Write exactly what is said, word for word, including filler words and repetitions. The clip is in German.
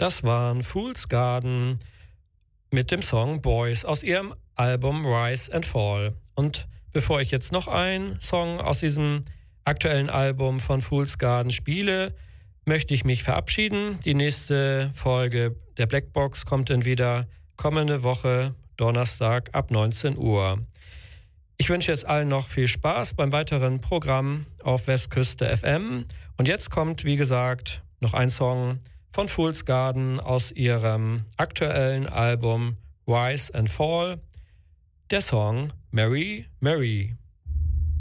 Das waren Fool's Garden mit dem Song Boys aus ihrem Album Rise and Fall. Und bevor ich jetzt noch einen Song aus diesem aktuellen Album von Fool's Garden spiele, möchte ich mich verabschieden. Die nächste Folge der Blackbox kommt dann wieder kommende Woche, Donnerstag ab neunzehn Uhr. Ich wünsche jetzt allen noch viel Spaß beim weiteren Programm auf Westküste F M. Und jetzt kommt, wie gesagt, noch ein Song von Fool's Garden aus ihrem aktuellen Album Rise and Fall. Der Song Mary, Mary.